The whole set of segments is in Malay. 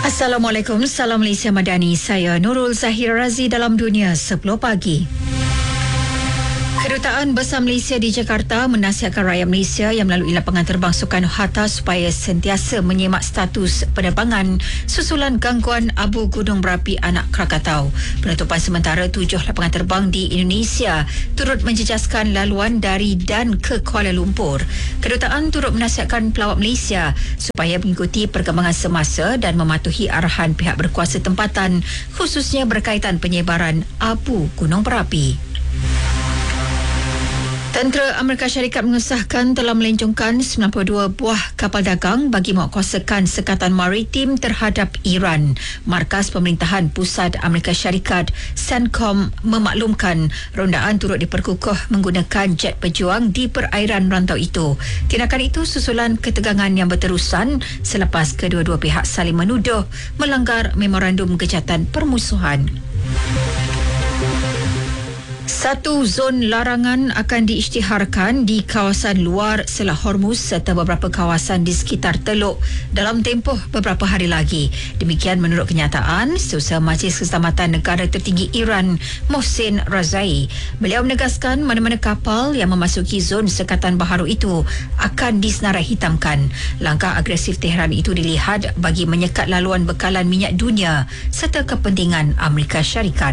Assalamualaikum, salam Malaysia Madani. Saya Nurul Zahir Razi dalam Dunia 10 Pagi. Kedutaan Besar Malaysia di Jakarta menasihatkan rakyat Malaysia yang melalui lapangan terbang Soekarno-Hatta supaya sentiasa menyemak status penerbangan susulan gangguan abu gunung berapi anak Krakatau. Penutupan sementara 7 lapangan terbang di Indonesia turut menjejaskan laluan dari dan ke Kuala Lumpur. Kedutaan turut menasihatkan pelawat Malaysia supaya mengikuti perkembangan semasa dan mematuhi arahan pihak berkuasa tempatan, khususnya berkaitan penyebaran abu gunung berapi. Tentera Amerika Syarikat mengesahkan telah melencongkan 92 buah kapal dagang bagi menguatkuasakan sekatan maritim terhadap Iran. Markas Pemerintahan Pusat Amerika Syarikat CENTCOM memaklumkan rondaan turut diperkukuh menggunakan jet pejuang di perairan rantau itu. Tindakan itu susulan ketegangan yang berterusan selepas kedua-dua pihak saling menuduh melanggar memorandum kejahatan permusuhan. Satu zon larangan akan diisytiharkan di kawasan luar Selat Hormuz serta beberapa kawasan di sekitar Teluk dalam tempoh beberapa hari lagi. Demikian menurut kenyataan Setiausaha Majlis Keselamatan Negara Tertinggi Iran, Mohsen Razai. Beliau menegaskan mana-mana kapal yang memasuki zon sekatan baharu itu akan disenarai hitamkan. Langkah agresif Tehran itu dilihat bagi menyekat laluan bekalan minyak dunia serta kepentingan Amerika Syarikat.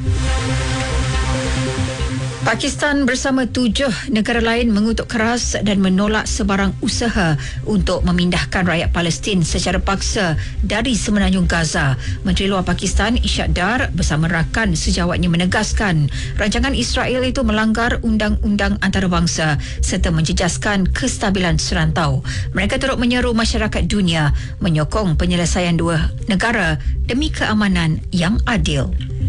Pakistan bersama 7 negara lain mengutuk keras dan menolak sebarang usaha untuk memindahkan rakyat Palestin secara paksa dari semenanjung Gaza. Menteri Luar Pakistan Ishak Dar bersama rakan sejawatnya menegaskan rancangan Israel itu melanggar undang-undang antarabangsa serta menjejaskan kestabilan serantau. Mereka turut menyeru masyarakat dunia menyokong penyelesaian dua negara demi keamanan yang adil.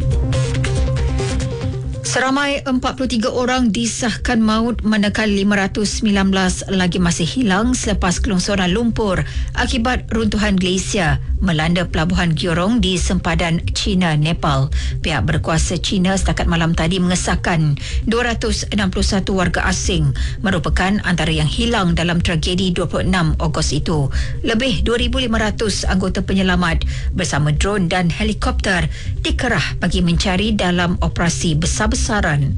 Seramai 43 orang disahkan maut manakala 519 lagi masih hilang selepas kelongsoran lumpur akibat runtuhan glasier melanda pelabuhan Gyorong di sempadan China, Nepal. Pihak berkuasa China setakat malam tadi mengesahkan 261 warga asing merupakan antara yang hilang dalam tragedi 26 Ogos itu. Lebih 2,500 anggota penyelamat bersama drone dan helikopter dikerah bagi mencari dalam operasi besar-besaran.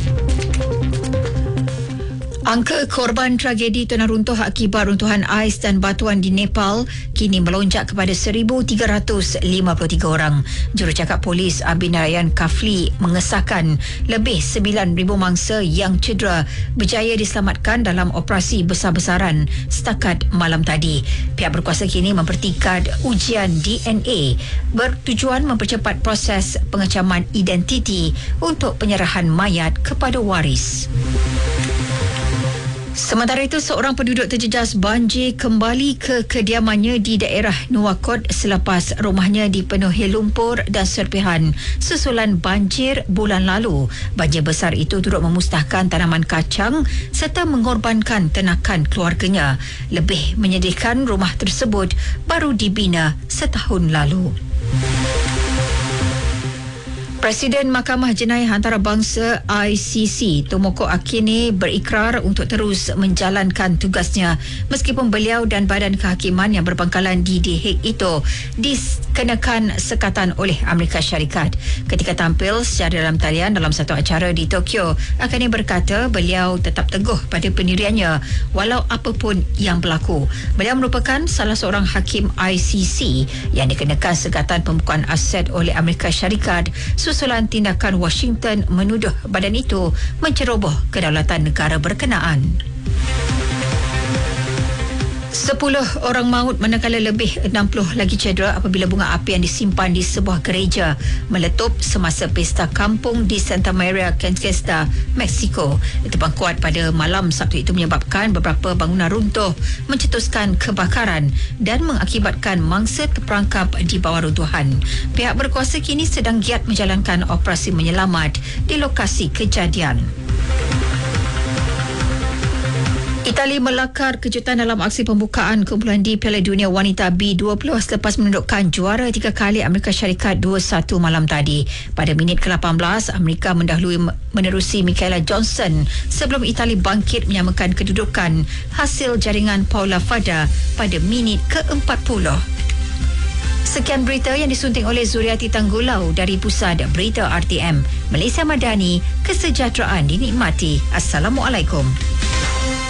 Angka korban tragedi tanah runtuh akibat runtuhan ais dan batuan di Nepal kini melonjak kepada 1,353 orang. Jurucakap Polis Abhinarayan Kafli mengesahkan lebih 9,000 mangsa yang cedera berjaya diselamatkan dalam operasi besar-besaran setakat malam tadi. Pihak berkuasa kini mempertikad ujian DNA bertujuan mempercepat proses pengecaman identiti untuk penyerahan mayat kepada waris. Sementara itu, seorang penduduk terjejas banjir kembali ke kediamannya di daerah Nuwakot selepas rumahnya dipenuhi lumpur dan serpihan susulan banjir bulan lalu. Banjir besar itu turut memusnahkan tanaman kacang serta mengorbankan ternakan keluarganya. Lebih menyedihkan, rumah tersebut baru dibina setahun lalu. Presiden Mahkamah Jenayah Antarabangsa ICC Tomoko Akine berikrar untuk terus menjalankan tugasnya meskipun beliau dan badan kehakiman yang berbangkalan di The Hague itu dikenakan sekatan oleh Amerika Syarikat. Ketika tampil secara dalam talian dalam satu acara di Tokyo, Akine berkata beliau tetap teguh pada pendiriannya walau apapun yang berlaku. Beliau merupakan salah seorang hakim ICC yang dikenakan sekatan pembukaan aset oleh Amerika Syarikat susulan tindakan Washington menuduh badan itu menceroboh kedaulatan negara berkenaan. 10 orang maut manakala lebih 60 lagi cedera apabila bunga api yang disimpan di sebuah gereja meletup semasa pesta kampung di Santa Maria Canquesta, Mexico. Letupan kuat pada malam Sabtu itu menyebabkan beberapa bangunan runtuh, mencetuskan kebakaran dan mengakibatkan mangsa terperangkap di bawah runtuhan. Pihak berkuasa kini sedang giat menjalankan operasi menyelamat di lokasi kejadian. Itali melakar kejutan dalam aksi pembukaan kumpulan D Piala Dunia Wanita B20 selepas menundukkan juara 3 kali Amerika Syarikat 2-1 malam tadi. Pada minit ke-18, Amerika mendahului menerusi Michaela Johnson sebelum Itali bangkit menyamakan kedudukan hasil jaringan Paula Fada pada minit ke-40. Sekian berita yang disunting oleh Zuriati Tanggulau dari Pusat Berita RTM. Malaysia Madani, kesejahteraan dinikmati. Assalamualaikum.